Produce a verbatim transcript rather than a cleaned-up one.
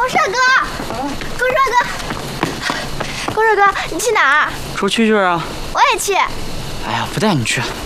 公社哥，公社哥，公社哥，你去哪儿？ 出蛐蛐啊！ 我也去。 哎呀，不带你去。